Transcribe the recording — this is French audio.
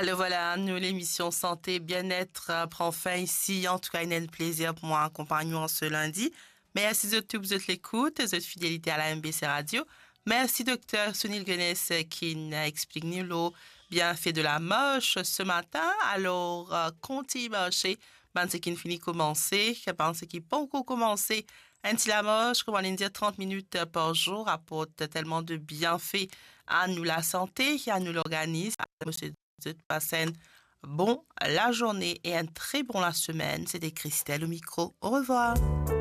Alors voilà, nous, l'émission Santé, Bien-être prend fin ici. En tout cas, il est un plaisir pour moi d'accompagner en ce lundi. Merci de tout, de l'écoute, de votre fidélité à la MBC Radio. Merci, docteur Sunil Ganes, qui nous explique nous le bienfait de la marche ce matin. Alors, continuez à marcher. Ben, c'est qui finit commencer. Ben, c'est qui pas encore commencé. Ainsi, la marche, comment on dire, 30 minutes par jour apporte tellement de bienfaits à nous la santé, à nous l'organisme. Monsieur passez bon la journée et un très bon la semaine. C'était Christelle au micro. Au revoir.